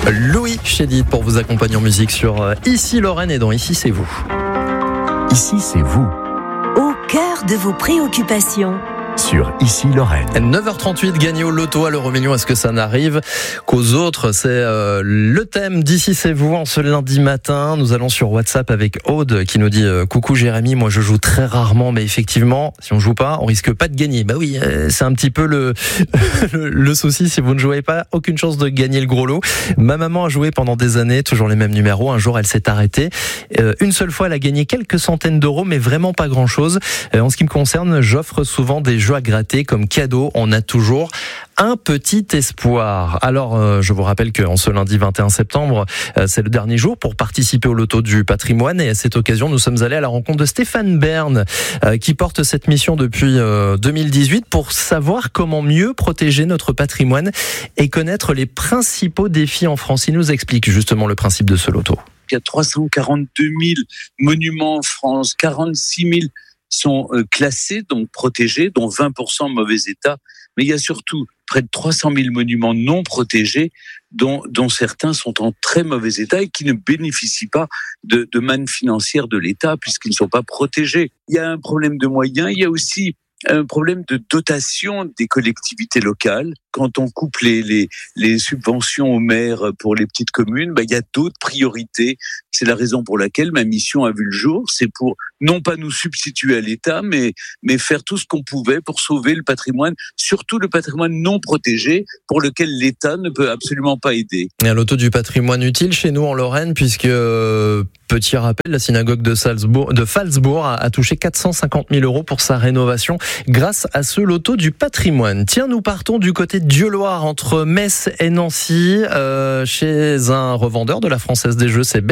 Louis Chédid pour vous accompagner en musique sur Ici Lorraine et dans Ici c'est vous. Ici c'est vous. Au cœur de vos préoccupations. Sur Ici Lorraine. 9h38, gagner au loto à l'euro-million, est-ce que ça n'arrive qu'aux autres? C'est le thème d'Ici c'est vous en ce lundi matin. Nous allons sur WhatsApp avec Aude qui nous dit coucou Jérémy, moi je joue très rarement, mais effectivement si on joue pas on risque pas de gagner. Bah oui, c'est un petit peu le souci, si vous ne jouez pas, aucune chance de gagner le gros lot. Ma maman a joué pendant des années, toujours les mêmes numéros. Un jour elle s'est arrêtée, une seule fois elle a gagné quelques centaines d'euros, mais vraiment pas grand chose. En ce qui me concerne, j'offre souvent des jeux à gratter comme cadeau. On a toujours un petit espoir. Alors, je vous rappelle qu'en ce lundi 21 septembre, c'est le dernier jour pour participer au loto du patrimoine. Et à cette occasion, nous sommes allés à la rencontre de Stéphane Bern, qui porte cette mission depuis 2018 pour savoir comment mieux protéger notre patrimoine et connaître les principaux défis en France. Il nous explique justement le principe de ce loto. Il y a 342 000 monuments en France, 46 000 sont classés, donc protégés, dont 20% en mauvais état. Mais il y a surtout près de 300 000 monuments non protégés, dont certains sont en très mauvais état et qui ne bénéficient pas de manne financière de l'État puisqu'ils ne sont pas protégés. Il y a un problème de moyens, il y a aussi un problème de dotation des collectivités locales. Quand on coupe les subventions aux maires pour les petites communes, il y a d'autres priorités. C'est la raison pour laquelle ma mission a vu le jour. C'est pour non pas nous substituer à l'État, mais faire tout ce qu'on pouvait pour sauver le patrimoine, surtout le patrimoine non protégé, pour lequel l'État ne peut absolument pas aider. Et un loto du patrimoine utile chez nous en Lorraine, puisque, petit rappel, la synagogue de Phalsbourg a touché 450 000 euros pour sa rénovation grâce à ce loto du patrimoine. Tiens, nous partons du côté de Dieuloir, entre Metz et Nancy, chez un revendeur de la Française des Jeux, c'est